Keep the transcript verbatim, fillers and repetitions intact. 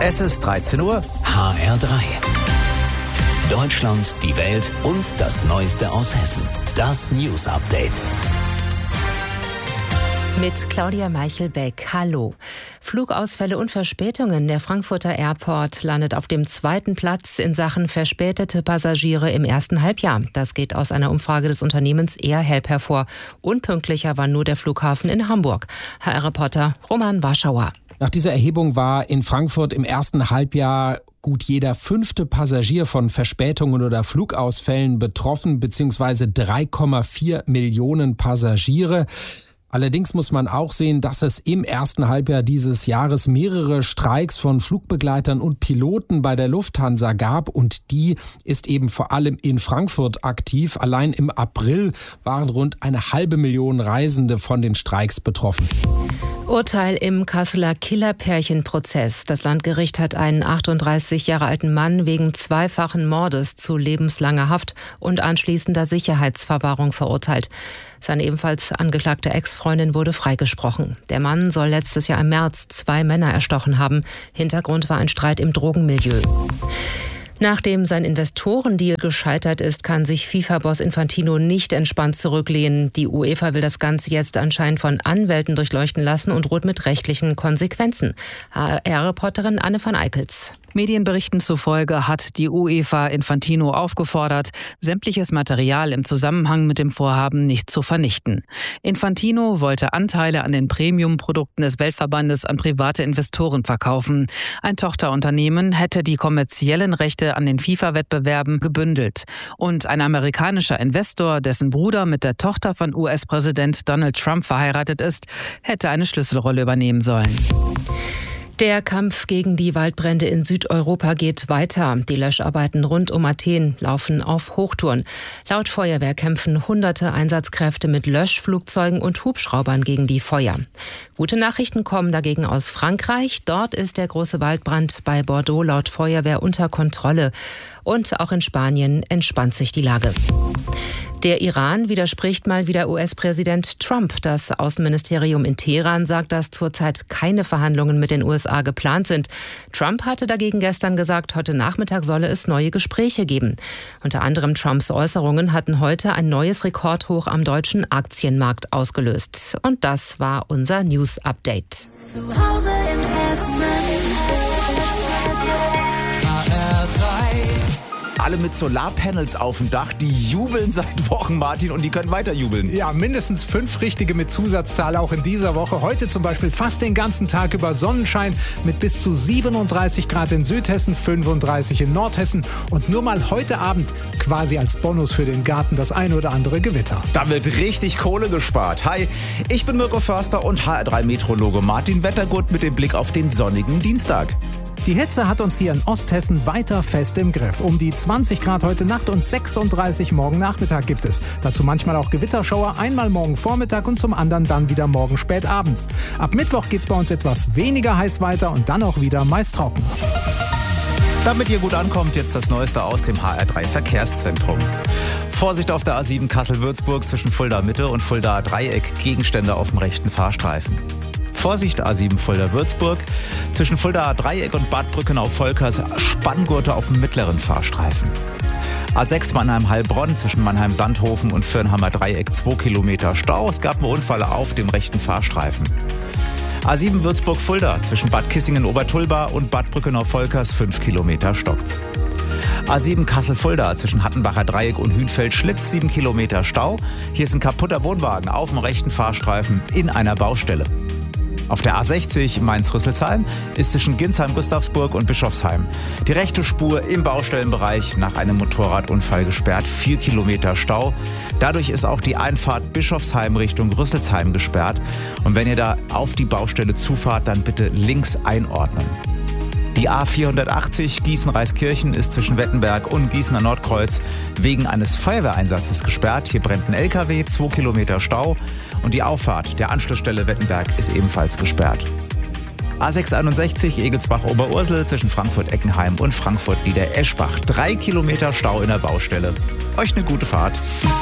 Es ist dreizehn Uhr. H R drei. Deutschland, die Welt und das Neueste aus Hessen. Das News Update. Mit Claudia Meichelbeck. Hallo. Flugausfälle und Verspätungen. Der Frankfurter Airport landet auf dem zweiten Platz in Sachen verspätete Passagiere im ersten Halbjahr. Das geht aus einer Umfrage des Unternehmens AirHelp hervor. Unpünktlicher war nur der Flughafen in Hamburg. H R-Reporter Roman Warschauer. Nach dieser Erhebung war in Frankfurt im ersten Halbjahr gut jeder fünfte Passagier von Verspätungen oder Flugausfällen betroffen, beziehungsweise drei Komma vier Millionen Passagiere. Allerdings muss man auch sehen, dass es im ersten Halbjahr dieses Jahres mehrere Streiks von Flugbegleitern und Piloten bei der Lufthansa gab und die ist eben vor allem in Frankfurt aktiv. Allein im April waren rund eine halbe Million Reisende von den Streiks betroffen. Urteil im Kasseler Killerpärchenprozess. Das Landgericht hat einen achtunddreißig Jahre alten Mann wegen zweifachen Mordes zu lebenslanger Haft und anschließender Sicherheitsverwahrung verurteilt. Seine ebenfalls angeklagte Ex-Freundin wurde freigesprochen. Der Mann soll letztes Jahr im März zwei Männer erstochen haben. Hintergrund war ein Streit im Drogenmilieu. Nachdem sein Investorendeal gescheitert ist, kann sich FIFA-Boss Infantino nicht entspannt zurücklehnen. Die UEFA will das Ganze jetzt anscheinend von Anwälten durchleuchten lassen und droht mit rechtlichen Konsequenzen. H R-Reporterin Anne van Eickels. Medienberichten zufolge hat die UEFA Infantino aufgefordert, sämtliches Material im Zusammenhang mit dem Vorhaben nicht zu vernichten. Infantino wollte Anteile an den Premium-Produkten des Weltverbandes an private Investoren verkaufen. Ein Tochterunternehmen hätte die kommerziellen Rechte an den FIFA-Wettbewerben gebündelt. Und ein amerikanischer Investor, dessen Bruder mit der Tochter von U S-Präsident Donald Trump verheiratet ist, hätte eine Schlüsselrolle übernehmen sollen. Der Kampf gegen die Waldbrände in Südeuropa geht weiter. Die Löscharbeiten rund um Athen laufen auf Hochtouren. Laut Feuerwehr kämpfen hunderte Einsatzkräfte mit Löschflugzeugen und Hubschraubern gegen die Feuer. Gute Nachrichten kommen dagegen aus Frankreich. Dort ist der große Waldbrand bei Bordeaux laut Feuerwehr unter Kontrolle. Und auch in Spanien entspannt sich die Lage. Der Iran widerspricht mal wieder U S-Präsident Trump. Das Außenministerium in Teheran sagt, dass zurzeit keine Verhandlungen mit den U S A geplant sind. Trump hatte dagegen gestern gesagt, heute Nachmittag solle es neue Gespräche geben. Unter anderem Trumps Äußerungen hatten heute ein neues Rekordhoch am deutschen Aktienmarkt ausgelöst. Und das war unser News-Update. Zu Hause in Hessen. H R drei. Alle mit Solarpanels auf dem Dach, die jubeln seit Wochen, Martin, und die können weiter jubeln. Ja, mindestens fünf richtige mit Zusatzzahl auch in dieser Woche. Heute zum Beispiel fast den ganzen Tag über Sonnenschein mit bis zu siebenunddreißig Grad in Südhessen, fünfunddreißig in Nordhessen und nur mal heute Abend quasi als Bonus für den Garten das ein oder andere Gewitter. Da wird richtig Kohle gespart. Hi, ich bin Mirko Förster und H R drei Meteorologe Martin Wettergut mit dem Blick auf den sonnigen Dienstag. Die Hitze hat uns hier in Osthessen weiter fest im Griff. Um die zwanzig Grad heute Nacht und sechsunddreißig morgen Nachmittag gibt es. Dazu manchmal auch Gewitterschauer, einmal morgen Vormittag und zum anderen dann wieder morgen spät abends. Ab Mittwoch geht's bei uns etwas weniger heiß weiter und dann auch wieder meist trocken. Damit ihr gut ankommt, jetzt das Neueste aus dem H R drei Verkehrszentrum. Vorsicht auf der A sieben Kassel-Würzburg zwischen Fulda Mitte und Fulda Dreieck, Gegenstände auf dem rechten Fahrstreifen. Vorsicht, A sieben Fulda-Würzburg. Zwischen Fulda Dreieck und Bad Brückenau-Volkers Spanngurte auf dem mittleren Fahrstreifen. A sechs Mannheim-Heilbronn zwischen Mannheim-Sandhofen und Fürnhammer Dreieck zwei Kilometer Stau. Es gab einen Unfall auf dem rechten Fahrstreifen. A sieben Würzburg-Fulda zwischen Bad Kissingen-Obertulba und Bad Brückenau-Volkers fünf Kilometer stockt's. A sieben Kassel-Fulda zwischen Hattenbacher Dreieck und Hünfeld-Schlitz sieben Kilometer Stau. Hier ist ein kaputter Wohnwagen auf dem rechten Fahrstreifen in einer Baustelle. Auf der A sechzig Mainz-Rüsselsheim ist zwischen Ginsheim-Gustavsburg und Bischofsheim die rechte Spur im Baustellenbereich nach einem Motorradunfall gesperrt, vier Kilometer Stau. Dadurch ist auch die Einfahrt Bischofsheim Richtung Rüsselsheim gesperrt. Und wenn ihr da auf die Baustelle zufahrt, dann bitte links einordnen. Die A vierhundertachtzig Gießen-Reiskirchen ist zwischen Wettenberg und Gießener Nordkreuz wegen eines Feuerwehreinsatzes gesperrt. Hier brennt ein L K W, zwei Kilometer Stau und die Auffahrt der Anschlussstelle Wettenberg ist ebenfalls gesperrt. A sechshunderteinundsechzig Egelsbach-Oberursel zwischen Frankfurt-Eckenheim und Frankfurt-Nieder-Eschbach. Drei Kilometer Stau in der Baustelle. Euch eine gute Fahrt.